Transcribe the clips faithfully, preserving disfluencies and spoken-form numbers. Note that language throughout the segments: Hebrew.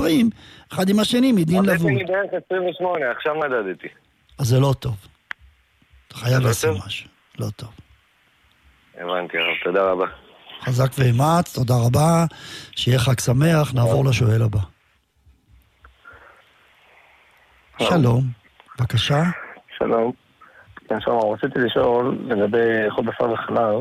מדברים אחד עם השני מדין לבוד. אני בערך עשרים ושמונה, עכשיו מדדתי. אז זה לא טוב. אתה חייב לעשות משהו. לא טוב. הבנתי, הרב, תודה רבה. חזק ואמץ, תודה רבה. שיהיה חג שמח, נעבור לשואל הבא. שלום, בבקשה. שלום. שלום, רציתי לשאול לגבי חוד בשר וחלב.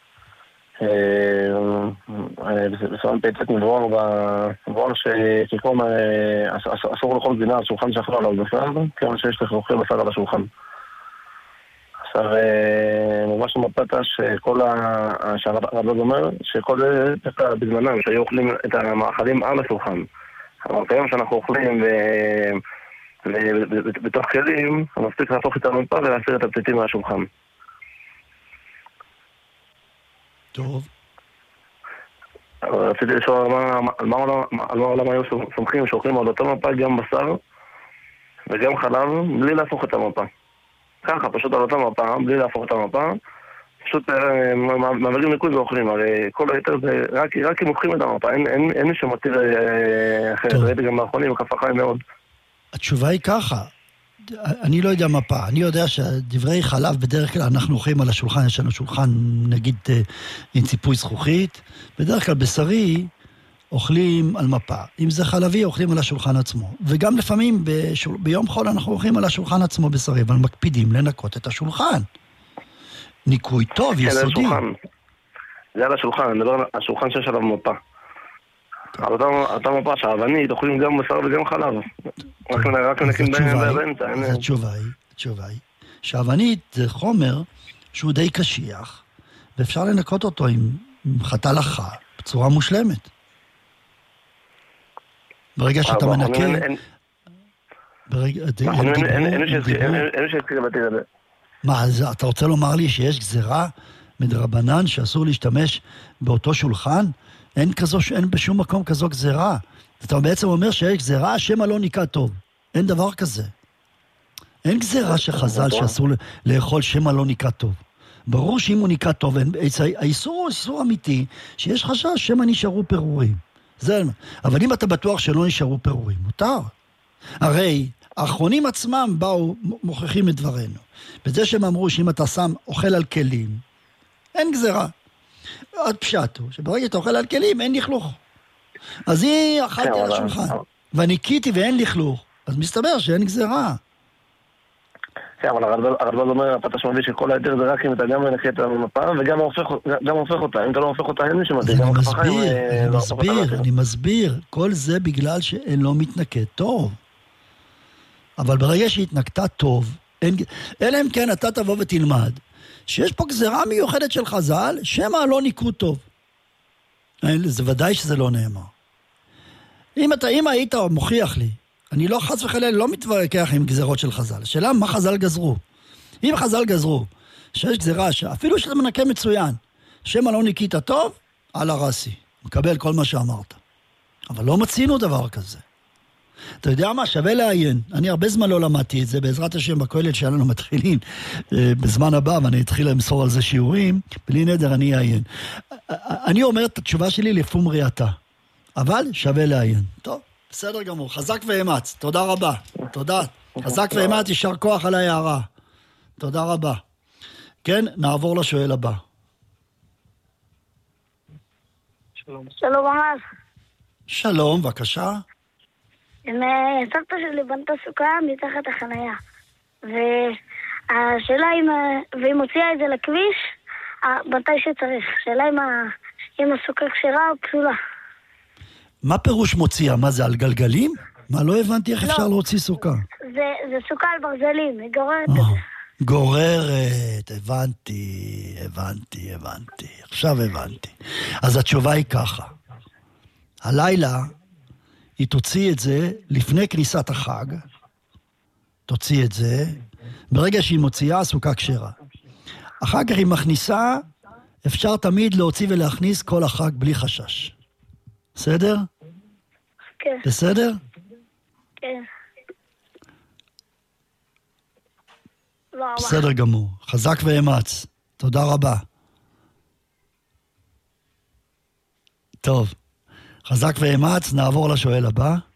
בסביון פייצת מדרור בדרור שכמו אסור לאכול גבינה על שולחן שאכלו עליו בשר, כיוון שיש לך אוכל בשר על השולחן. עכשיו, ממש מפתה שכל הרב אומר שכל זה בזמנם שהיו אוכלים את המאכלים על השולחן. אבל כיום שאנחנו אוכלים בתוך כלים, מספיק להפוך את המפה ולהסיר את הפתיתים מהשולחן. טוב. רציתי לשאול על מה העולם היו סומכים שאוכלים על אותו מפה גם בשר וגם חלב בלי להפוך את המפה. ככה, פשוט על אותה מפה, בלי להפוך את המפה, פשוט מעבירים ניקוד ואוכלים, הרי כל היתר זה רק אם אוכלים את המפה, אין מי שמתיר אחרת, ראיתי גם באחרונים, וכפה חיים מאוד. התשובה היא ככה, אני לא יודע מפה, אני יודע שדברי חלב בדרך כלל אנחנו אוכלים על השולחן, יש לנו שולחן נגיד עם ציפוי זכוכית, בדרך כלל בשרי אוכלים על מפה, אם זה חלבי אוכלים על השולחן עצמו, וגם לפעמים בשול... ביום חול אנחנו אוכלים על השולחן עצמו בשרי, אבל מקפידים לנקות את השולחן. ניקוי טוב, יסודי. זה על השולחן, אני מדבר על השולחן שיש עליו מפה. על אותה מפה שהאבנית אוכלים גם בשר וגם חלב. רק נקים באמצע. אז התשובה היא, התשובה היא, שהאבנית זה חומר שהוא די קשיח, ואפשר לנקות אותו עם חטא לחה בצורה מושלמת. ברגע שאתה מנקה... אין שהזכיר לבתי זה. מה, אתה רוצה לומר לי שיש גזירה מדרבנן שאסור להשתמש באותו שולחן? אין כזו, אין בשום מקום כזו גזירה. אתה בעצם אומר שיש גזירה, השם לא ניקה טוב. אין דבר כזה. אין גזירה שחז"ל שאסור לאכול שמה לא ניקה טוב. ברור שאם הוא ניקה טוב, האיסור הוא איסור אמיתי, שיש חשש שמה נשארו פירורים. זה, אבל אם אתה בטוח שלא נשארו פירורים, מותר. הרי האחרונים עצמם באו, מוכיחים את דברנו. בזה שהם אמרו שאם אתה שם אוכל על כלים, אין גזירה. עוד פשט הוא, שברגע אתה אוכל על כלים, אין לכלוך. אז היא אכלתי על השולחן, וניקיתי ואין לכלוך, אז מסתבר שאין גזירה. כן, אבל הרדב"ז אומר, הפתש מביא שכל היתר זה רק אם אתה גם מנקה את המפה, וגם הופך אותה. אם אתה לא הופך אותה, אין מי שמתאים. אני מסביר, אני מסביר, אני מסביר. כל זה בגלל שאין לא מתנקה טוב. אבל ברגע שהתנקתה טוב, אלא אם כן אתה תבוא ותלמד, שיש פה גזירה מיוחדת של חז"ל, שמה לא ניקו טוב. זה ודאי שזה לא נאמר. אם אתה, אם היית מוכיח לי, אני לא חס וחלילה, לא מתווכח עם גזירות של חז"ל. השאלה מה חז"ל גזרו. אם חז"ל גזרו, שיש גזירה, אפילו שאתה מנקה מצוין, שמה לא ניקית טוב, על הרסי. מקבל כל מה שאמרת. אבל לא מצינו דבר כזה. אתה יודע מה? שווה לעיין. אני הרבה זמן לא למדתי את זה, בעזרת השם בכולל שלנו מתחילים בזמן הבא, ואני אתחיל למסור על זה שיעורים, בלי נדר אני אעיין. אני אומר את התשובה שלי לפום ראייתה, אבל שווה לעיין. טוב, בסדר גמור. חזק ואמץ. תודה רבה. תודה. חזק ואמץ, יישר כוח על ההערה. תודה רבה. כן, נעבור לשואל הבא. שלום. שלום הרב. שלום, בבקשה. סבתא שלי בנתה סוכה מתחת החנייה, והשאלה אם והיא מוציאה את זה לכביש מתי שצריך. שאלה אם הסוכה כשרה או פסולה. מה פירוש מוציאה? מה זה, על גלגלים? מה, לא הבנתי איך אפשר להוציא סוכה. זה סוכה על ברזלים, היא גוררת את זה. גוררת, הבנתי, הבנתי, הבנתי. עכשיו הבנתי. אז התשובה היא ככה. הלילה היא תוציא את זה לפני כניסת החג, תוציא את זה, ברגע שהיא מוציאה, הסוכה כשרה. אחר כך היא מכניסה, אפשר תמיד להוציא ולהכניס כל החג בלי חשש. בסדר? כן. בסדר? כן. בסדר גמור. חזק ואמץ. תודה רבה. טוב. חזק ואמץ, נעבור לשואל הבא.